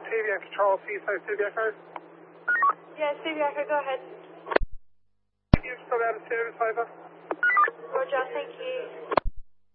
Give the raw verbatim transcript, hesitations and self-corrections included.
T V Echo Charles, Seaside, T V Echo. Yes, T V Echo, go ahead. You're still out of service, over. Roger, thank you.